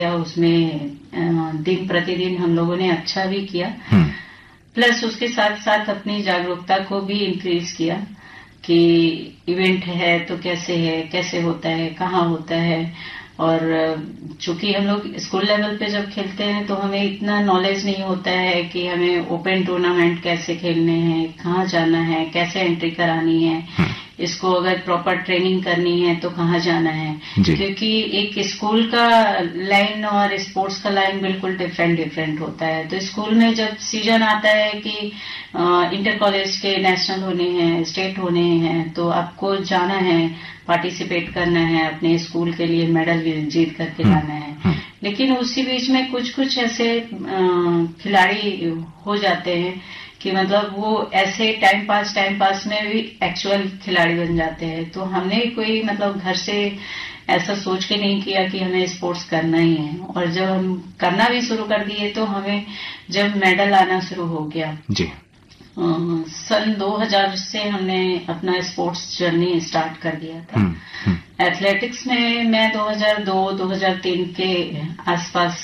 या उसमें दिन प्रतिदिन हम लोगों ने अच्छा भी किया। प्लस उसके साथ साथ अपनी जागरूकता को भी इंक्रीज किया कि इवेंट है तो कैसे होता है, कहाँ होता है। और चूंकि हम लोग स्कूल लेवल पे जब खेलते हैं तो हमें इतना नॉलेज नहीं होता है कि हमें ओपन टूर्नामेंट कैसे खेलने हैं, कहाँ जाना है, कैसे एंट्री करानी है, इसको अगर प्रॉपर ट्रेनिंग करनी है तो कहाँ जाना है। क्योंकि एक स्कूल का लाइन और स्पोर्ट्स का लाइन बिल्कुल डिफरेंट होता है। तो स्कूल में जब सीजन आता है कि इंटर कॉलेज के नेशनल होने हैं, स्टेट होने हैं, तो आपको जाना है, पार्टिसिपेट करना है, अपने स्कूल के लिए मेडल जीत करके लाना है। लेकिन उसी बीच में कुछ ऐसे खिलाड़ी हो जाते हैं कि मतलब वो ऐसे टाइम पास में भी एक्चुअल खिलाड़ी बन जाते हैं। तो हमने कोई मतलब घर से ऐसा सोच के नहीं किया कि हमें स्पोर्ट्स करना ही है। और जब हम करना भी शुरू कर दिए तो हमें जब मेडल आना शुरू हो गया जी, सन 2000 से हमने अपना स्पोर्ट्स जर्नी स्टार्ट कर दिया था। एथलेटिक्स में मैं 2002-2003 के आसपास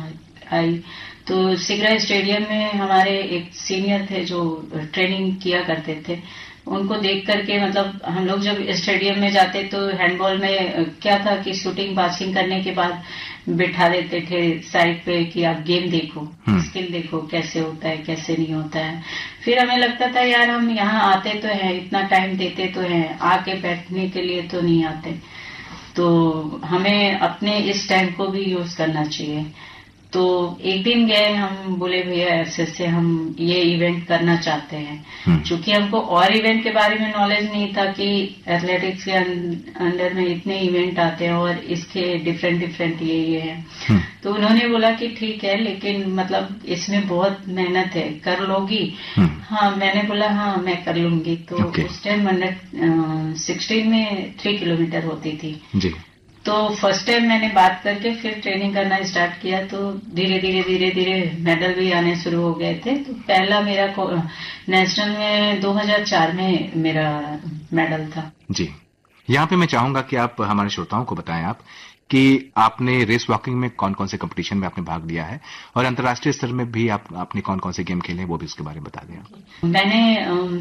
आई। तो सिगरा स्टेडियम में हमारे एक सीनियर थे जो ट्रेनिंग किया करते थे। उनको देख करके मतलब हम लोग जब स्टेडियम में जाते तो हैंडबॉल में क्या था कि शूटिंग पासिंग करने के बाद बिठा देते थे साइड पे कि आप गेम देखो, स्किल देखो कैसे होता है, कैसे नहीं होता है। फिर हमें लगता था यार हम यहाँ आते तो हैं, इतना टाइम देते तो हैं, आके बैठने के लिए तो नहीं आते। तो हमें अपने इस टाइम को भी यूज करना चाहिए। तो एक दिन गए, हम बोले भैया ऐसे हम ये इवेंट करना चाहते हैं। चूंकि हमको और इवेंट के बारे में नॉलेज नहीं था कि एथलेटिक्स के अंडर में इतने इवेंट आते हैं और इसके डिफरेंट ये हैं। तो उन्होंने बोला कि ठीक है, लेकिन मतलब इसमें बहुत मेहनत है, कर लोगी? हाँ, मैंने बोला हाँ मैं कर लूंगी। तो उस टाइम अंडर 16 में 3 किलोमीटर होती थी जी। तो फर्स्ट टाइम मैंने बात करके फिर ट्रेनिंग करना स्टार्ट किया। तो धीरे धीरे मेडल भी आने शुरू हो गए थे। तो पहला मेरा नेशनल में 2004 में मेरा मेडल था जी। यहाँ पे मैं चाहूंगा कि आप हमारे श्रोताओं को बताएं आप कि आपने रेस वॉकिंग में कौन कौन से कंपटीशन में आपने भाग लिया है और अंतर्राष्ट्रीय स्तर में भी आपने कौन कौन से गेम खेले हैं, वो भी उसके बारे में बता दें। मैंने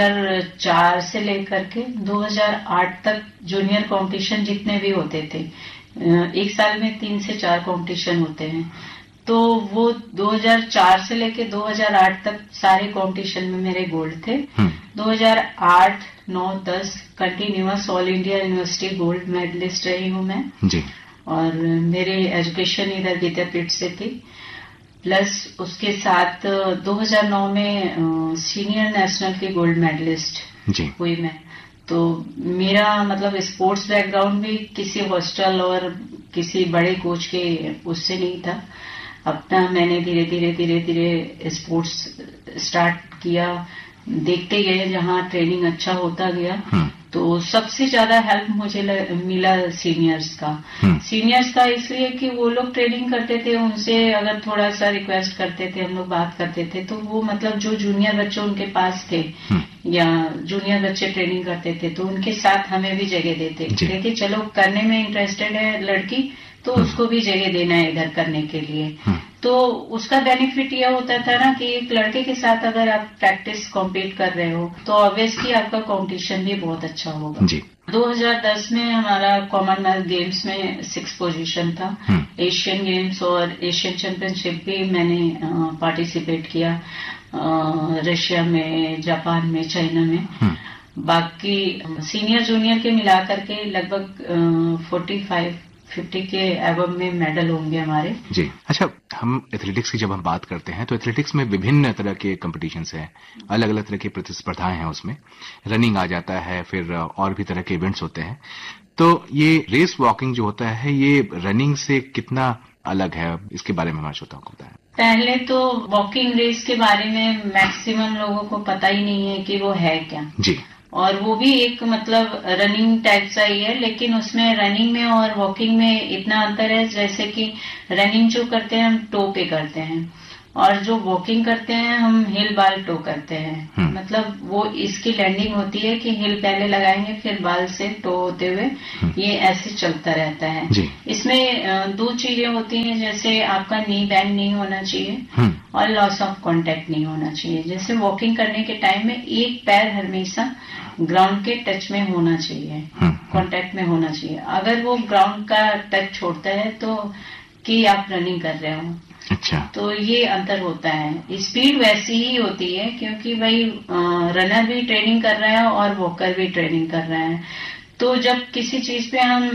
2004 से लेकर के 2008 तक जूनियर कंपटीशन जितने भी होते थे, एक साल में 3 से 4 कंपटीशन होते हैं। तो वो 2004 से लेकर 2008 तक सारे कंपटीशन में मेरे गोल्ड थे। 2008, 9, 10 continuous all India university gold medallist रही हूँ मैं जी। और मेरी एजुकेशन इधर विद्यापीठ से थी। प्लस उसके साथ 2009 में सीनियर नेशनल की गोल्ड मेडलिस्ट हुई मैं। तो मेरा मतलब स्पोर्ट्स बैकग्राउंड भी किसी हॉस्टल और किसी बड़े कोच के उससे नहीं था। अपना मैंने धीरे धीरे स्पोर्ट्स स्टार्ट किया, देखते गए जहाँ ट्रेनिंग अच्छा होता गया। तो सबसे ज्यादा हेल्प मुझे मिला सीनियर्स का इसलिए कि वो लोग ट्रेनिंग करते थे, उनसे अगर थोड़ा सा रिक्वेस्ट करते थे, हम लोग बात करते थे, तो वो मतलब जो जूनियर बच्चे उनके पास थे या जूनियर बच्चे ट्रेनिंग करते थे तो उनके साथ हमें भी जगह देते कि चलो करने में इंटरेस्टेड है लड़की तो उसको भी जगह देना है इधर करने के लिए। तो उसका बेनिफिट यह होता था ना कि एक लड़के के साथ अगर आप प्रैक्टिस कॉम्पीट कर रहे हो तो ऑब्वियसली आपका कंपटीशन भी बहुत अच्छा होगा जी। 2010 में हमारा कॉमनवेल्थ गेम्स में 6 पोजीशन था। एशियन गेम्स और एशियन चैंपियनशिप भी मैंने पार्टिसिपेट किया, रशिया में, जापान में, चाइना में। बाकी सीनियर जूनियर के मिलाकर के लगभग 45-50 के एबव में मेडल होंगे हमारे जी। अच्छा, हम एथलेटिक्स की जब हम बात करते हैं तो एथलेटिक्स में विभिन्न तरह के कॉम्पिटिशन्स हैं, अलग अलग तरह की प्रतिस्पर्धाएं हैं, उसमें रनिंग आ जाता है, फिर और भी तरह के इवेंट्स होते हैं। तो ये रेस वॉकिंग जो होता है ये रनिंग से कितना अलग है, इसके बारे में हमारे श्रोताओं को बताएं। पहले तो वॉकिंग रेस के बारे में मैक्सिमम लोगों को पता ही नहीं है कि वो है क्या जी। और वो भी एक मतलब रनिंग टाइप सा ही है, लेकिन उसमें रनिंग में और वॉकिंग में इतना अंतर है जैसे कि रनिंग जो करते हैं हम टो पे करते हैं और जो वॉकिंग करते हैं हम हिल बाल टो करते हैं। मतलब वो इसकी लैंडिंग होती है कि हिल पहले लगाएंगे फिर बाल से टो होते हुए ये ऐसे चलता रहता है। इसमें दो चीजें होती हैं, जैसे आपका नी बैंड नहीं होना चाहिए और लॉस ऑफ कांटेक्ट नहीं होना चाहिए। जैसे वॉकिंग करने के टाइम में एक पैर हमेशा ग्राउंड के टच में होना चाहिए, कांटेक्ट में होना चाहिए। अगर वो ग्राउंड का टच छोड़ता है तो कि आप रनिंग कर रहे हो। अच्छा, तो ये अंतर होता है। स्पीड वैसी ही होती है क्योंकि भाई रनर भी ट्रेनिंग कर रहा है और वॉकर भी ट्रेनिंग कर रहा है। तो जब किसी चीज पे हम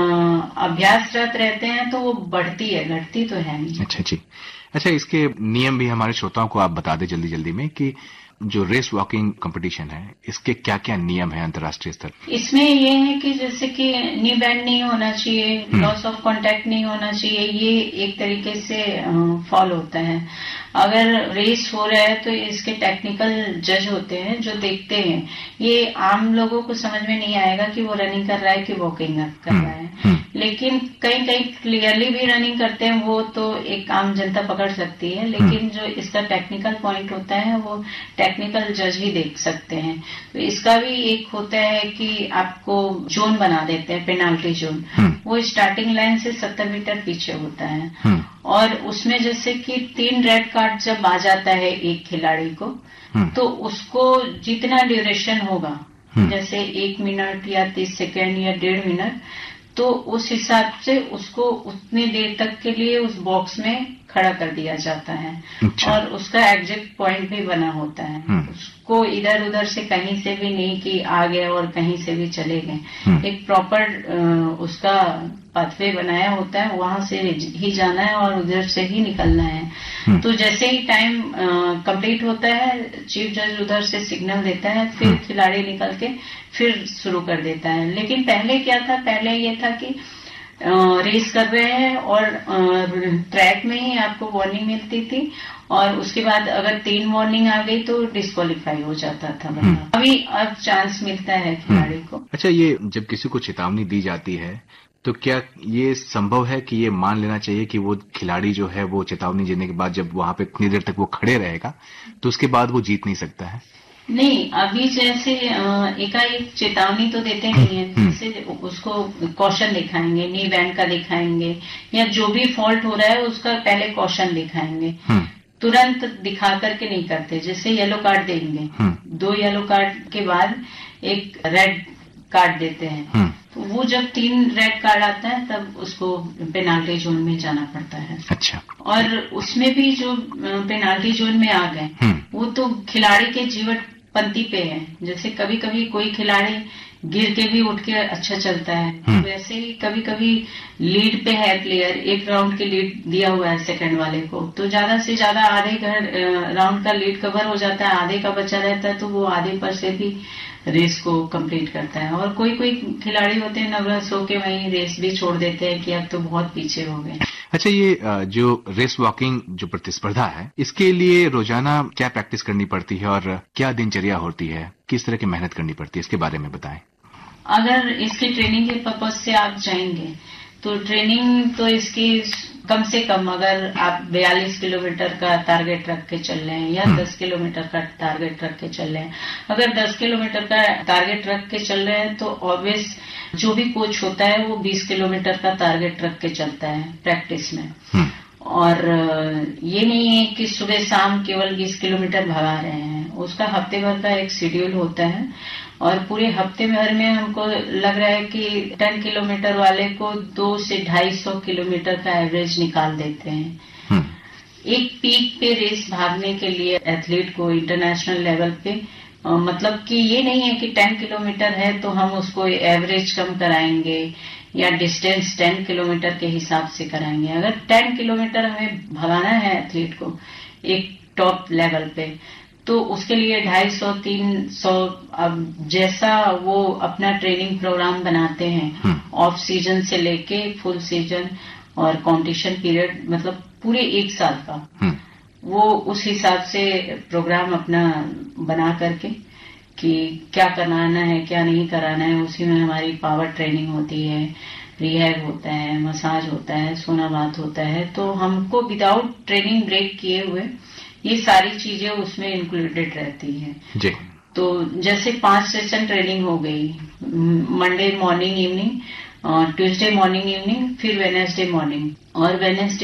अभ्यासरत रहते हैं तो वो बढ़ती है, घटती तो है नहीं। अच्छा जी। अच्छा, इसके नियम भी हमारे श्रोताओं को आप बता दें जल्दी जल्दी में कि जो रेस वॉकिंग कंपटीशन है इसके क्या क्या नियम है अंतर्राष्ट्रीय स्तर? इसमें ये है कि जैसे कि नी बैंड नहीं होना चाहिए, लॉस ऑफ कांटेक्ट नहीं होना चाहिए, ये एक तरीके से फॉलो होता है। अगर रेस हो रहा है तो इसके टेक्निकल जज होते हैं जो देखते हैं। ये आम लोगों को समझ में नहीं आएगा कि वो रनिंग कर रहा है कि वॉकिंग कर रहा है, लेकिन कहीं कहीं क्लियरली भी रनिंग करते हैं, वो तो एक आम जनता पकड़ सकती है। लेकिन जो इसका टेक्निकल पॉइंट होता है वो टेक्निकल जज ही देख सकते हैं। तो इसका भी एक होता है कि आपको जोन बना देते हैं, पेनाल्टी जोन। वो स्टार्टिंग लाइन से 70 मीटर पीछे होता है और उसमें जैसे कि 3 रेड कार्ड जब आ जाता है एक खिलाड़ी को, तो उसको जितना ड्यूरेशन होगा, जैसे 1 मिनट या 30 सेकेंड या 1.5 मिनट, तो उस हिसाब से उसको उतनी देर तक के लिए उस बॉक्स में खड़ा कर दिया जाता है। अच्छा। और उसका एग्जैक्ट पॉइंट भी बना होता है। उसको इधर उधर से कहीं से भी नहीं कि आ गए और कहीं से भी चले गए। एक प्रॉपर उसका पाथवे बनाया होता है, वहां से ही जाना है और उधर से ही निकलना है। तो जैसे ही टाइम कंप्लीट होता है, चीफ जज उधर से सिग्नल देता है, फिर खिलाड़ी निकल के फिर शुरू कर देता है। लेकिन पहले क्या था, पहले ये था कि रेस कर रहे हैं और ट्रैक में ही आपको वार्निंग मिलती थी और उसके बाद अगर 3 वार्निंग आ गई तो डिस्क्वालीफाई हो जाता था बंदा। अभी अब चांस मिलता है खिलाड़ी को। अच्छा, ये जब किसी को चेतावनी दी जाती है तो क्या ये संभव है कि ये मान लेना चाहिए कि वो खिलाड़ी जो है वो चेतावनी देने के बाद जब वहां पे इतनी देर तक वो खड़े रहेगा तो उसके बाद वो जीत नहीं सकता है? नहीं, अभी जैसे एकाएक चेतावनी तो देते नहीं है। जैसे उसको कॉशन दिखाएंगे, नी बैंड का दिखाएंगे, या जो भी फॉल्ट हो रहा है उसका पहले कॉशन दिखाएंगे। तुरंत दिखा करके नहीं करते। जैसे येलो कार्ड देंगे, 2 येलो कार्ड के बाद एक रेड कार्ड देते हैं। तो वो जब 3 रेड कार्ड आता है तब उसको पेनाल्टी जोन में जाना पड़ता है। अच्छा। और उसमें भी जो पेनाल्टी जोन में आ गए वो तो खिलाड़ी के जीवन पंक्ति पे है। जैसे कभी कभी कोई खिलाड़ी गिर के भी उठ के अच्छा चलता है, वैसे ही कभी कभी लीड पे है प्लेयर, 1 राउंड की लीड दिया हुआ है सेकंड वाले को, तो ज्यादा से ज्यादा आधे राउंड का लीड कवर हो जाता है, आधे का बचा रहता है, तो वो आधे पर से भी रेस को कंप्लीट करता है। और कोई कोई खिलाड़ी होते हैं नर्वस होके वहीं रेस भी छोड़ देते हैं कि अब तो बहुत पीछे हो गए। अच्छा, ये जो रेस वॉकिंग जो प्रतिस्पर्धा है इसके लिए रोजाना क्या प्रैक्टिस करनी पड़ती है और क्या दिनचर्या होती है, किस तरह की मेहनत करनी पड़ती है, इसके बारे में बताएं। अगर इसकी ट्रेनिंग के पर्पज से आप जाएंगे तो ट्रेनिंग तो इसकी कम से कम अगर आप 42 किलोमीटर का टारगेट रख के चल रहे हैं या 10 किलोमीटर का टारगेट रख के चल रहे हैं, अगर 10 किलोमीटर का टारगेट रख के चल रहे हैं तो ऑब्वियस जो भी कोच होता है वो 20 किलोमीटर का टारगेट रख के चलता है प्रैक्टिस में। और ये नहीं है कि सुबह शाम केवल 20 किलोमीटर भगा रहे हैं, उसका हफ्ते भर का एक शेड्यूल होता है और पूरे हफ्ते भर में हमको लग रहा है कि 10 किलोमीटर वाले को 2 से 250 किलोमीटर का एवरेज निकाल देते हैं। एक पीक पे रेस भागने के लिए एथलीट को इंटरनेशनल लेवल पे मतलब कि ये नहीं है कि 10 किलोमीटर है तो हम उसको एवरेज कम कराएंगे या डिस्टेंस 10 किलोमीटर के हिसाब से कराएंगे। अगर 10 किलोमीटर हमें भगाना है एथलीट को एक टॉप लेवल पे तो उसके लिए 250-300 अब जैसा वो अपना ट्रेनिंग प्रोग्राम बनाते हैं ऑफ सीजन से लेके फुल सीजन और कंपटीशन पीरियड मतलब पूरे 1 साल का वो उस हिसाब से प्रोग्राम अपना बना करके कि क्या कराना है क्या नहीं कराना है, उसी में हमारी पावर ट्रेनिंग होती है, रिहैब होता है, मसाज होता है, सोना बाथ होता है। तो हमको विदाउट ट्रेनिंग ब्रेक किए हुए ये सारी चीजें उसमें इंक्लूडेड रहती हैं जी। तो जैसे 5 सेशन ट्रेनिंग हो गई, Monday morning evening, Tuesday morning evening, फिर वेडनेसडे मॉर्निंग, और वेडनेसडे